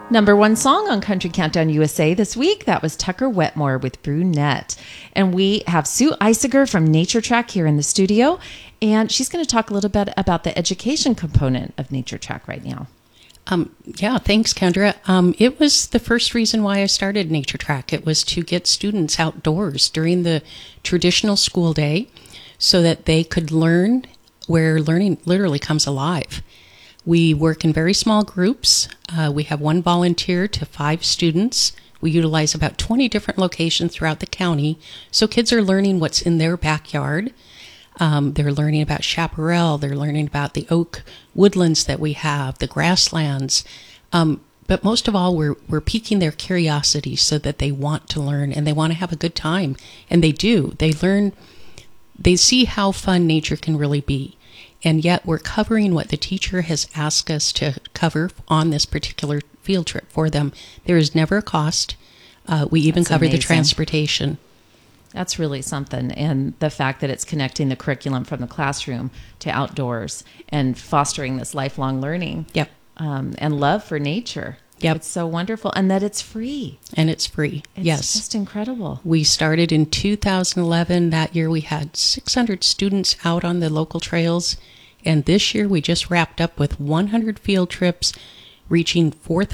Number one song on Country Countdown USA this week, that was Tucker Wetmore with Brunette. And we have Sue Eisiger from Nature Track here in the studio, and she's going to talk a little bit about the education component of Nature Track right now. Yeah, thanks, Kendra. It was the first reason why I started Nature Track. It was to get students outdoors during the traditional school day so that they could learn where learning literally comes alive. We work in very small groups. We have one volunteer to 5 students. We utilize about 20 different locations throughout the county. So kids are learning what's in their backyard. They're learning about chaparral. They're learning about the oak woodlands that we have, the grasslands. But most of all, we're piquing their curiosity so that they want to learn and they want to have a good time. And they do. They learn, they see how fun nature can really be. And yet we're covering what the teacher has asked us to cover on this particular field trip for them. There is never a cost. We even cover the transportation. That's really something. And the fact that it's connecting the curriculum from the classroom to outdoors and fostering this lifelong learning. Yep. And love for nature. Yep. It's so wonderful. And that it's free. And it's free. Yes. It's just incredible. We started in 2011. That year we had 600 students out on the local trails. And this year we just wrapped up with 100 field trips, reaching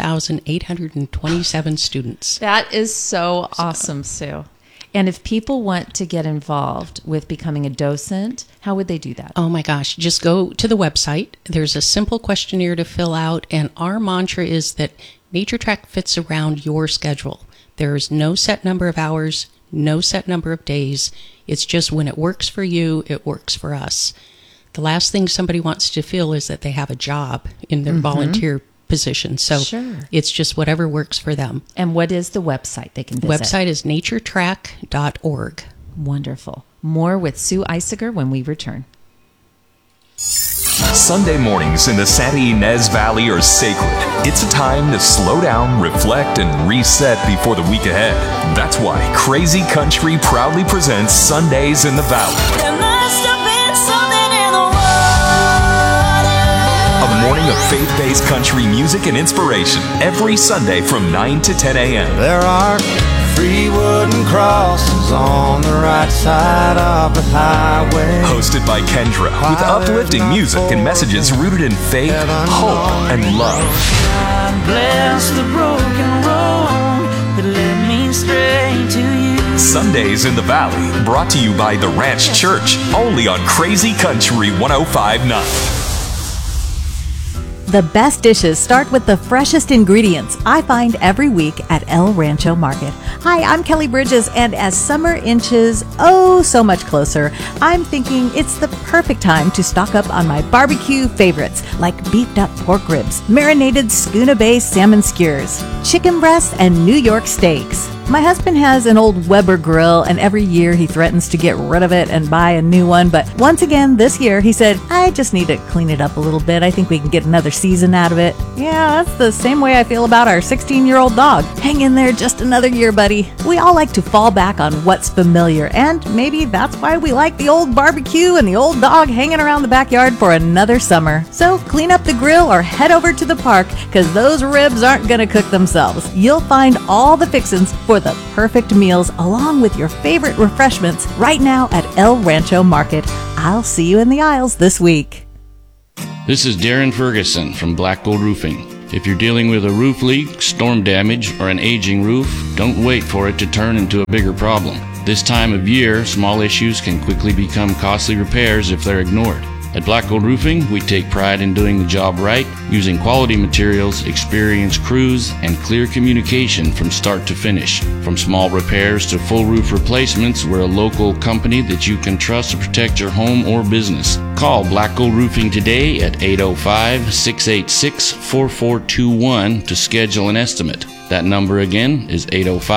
4,827 students. That is so awesome, Sue. And if people want to get involved with becoming a docent, how would they do that? Oh my gosh, just go to the website. There's a simple questionnaire to fill out, and our mantra is that Nature Track fits around your schedule. There is no set number of hours, no set number of days. It's just when it works for you, it works for us. The last thing somebody wants to feel is that they have a job in their volunteer position. So It's just whatever works for them. And what is the website they can visit? The website is naturetrack.org. Wonderful. More with Sue Eisiger when we return. Sunday mornings in the Santa Ynez Valley are sacred. It's a time to slow down, reflect, and reset before the week ahead. That's why Crazy Country proudly presents Sundays in the Valley. A morning of faith-based country music and inspiration every Sunday from 9 to 10 a.m. There are 3 wooden crosses on the right side of the highway. Hosted by Kendra, with uplifting music and messages rooted in faith, hope, and love. God bless the broken road that led me straight to you. Sundays in the Valley, brought to you by The Ranch Church, only on Crazy Country 105.9. The best dishes start with the freshest ingredients I find every week at El Rancho Market. Hi, I'm Kelly Bridges, and as summer inches so much closer, I'm thinking it's the perfect time to stock up on my barbecue favorites like beefed up pork ribs, marinated Schooner Bay salmon skewers, chicken breasts, and New York steaks. My husband has an old Weber grill, and every year he threatens to get rid of it and buy a new one. But once again, this year, he said, I just need to clean it up a little bit. I think we can get another season out of it. Yeah, that's the same way I feel about our 16-year-old dog. Hang in there just another year, buddy. We all like to fall back on what's familiar, and maybe that's why we like the old barbecue and the old dog hanging around the backyard for another summer. So clean up the grill or head over to the park, because those ribs aren't going to cook themselves. You'll find all the fixins for the perfect meals along with your favorite refreshments right now at El Rancho Market. I'll see you in the aisles this week. This is Darren Ferguson from Black Gold Roofing. If you're dealing with a roof leak, storm damage, or an aging roof, don't wait for it to turn into a bigger problem. This time of year, small issues can quickly become costly repairs if they're ignored. At Black Gold Roofing, we take pride in doing the job right, using quality materials, experienced crews, and clear communication from start to finish. From small repairs to full roof replacements, we're a local company that you can trust to protect your home or business. Call Black Gold Roofing today at 805-686-4421 to schedule an estimate. That number again is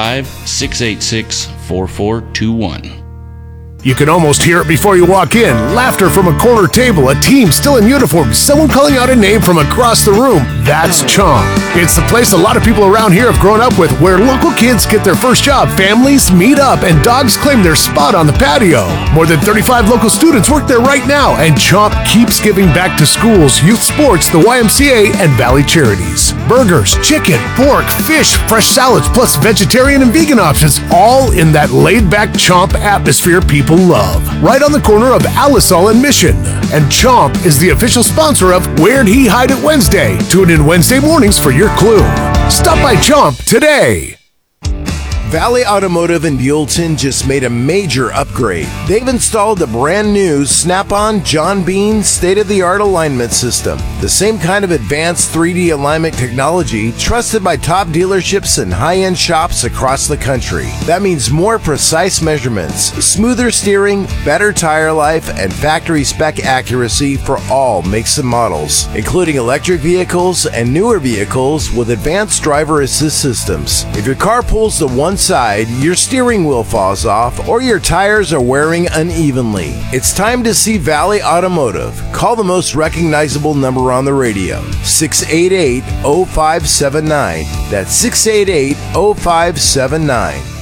805-686-4421. You can almost hear it before you walk in. Laughter from a corner table, a team still in uniform, someone calling out a name from across the room. That's Chomp. It's the place a lot of people around here have grown up with, where local kids get their first job, families meet up, and dogs claim their spot on the patio. More than 35 local students work there right now, and Chomp keeps giving back to schools, youth sports, the YMCA, and Valley Charities. burgers, chicken, pork, fish, fresh salads, plus vegetarian and vegan options, all in that laid-back Chomp atmosphere people love. Right on the corner of Alisal and Mission. And Chomp is the official sponsor of Where'd He Hide It Wednesday. Tune in Wednesday mornings for your clue. Stop by Chomp today. Valley Automotive in Buellton just made a major upgrade. They've installed the brand new Snap-on John Bean state-of-the-art alignment system. The same kind of advanced 3D alignment technology trusted by top dealerships and high-end shops across the country. That means more precise measurements, smoother steering, better tire life, and factory spec accuracy for all makes and models, including electric vehicles and newer vehicles with advanced driver assist systems. If your car pulls to one side, your steering wheel falls off, or your tires are wearing unevenly, it's time to see Valley Automotive. Call the most recognizable number on the radio, 688-0579. That's 688-0579.